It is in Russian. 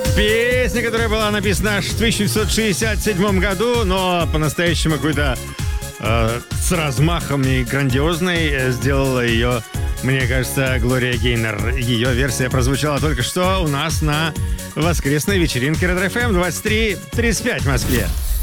Песня, которая была написана аж в 1967 году, но по-настоящему какой-то с размахом и грандиозной сделала ее, мне кажется, Глория Гейнер. Ее версия прозвучала только что у нас на воскресной вечеринке Ретро FM 23:35 в Москве.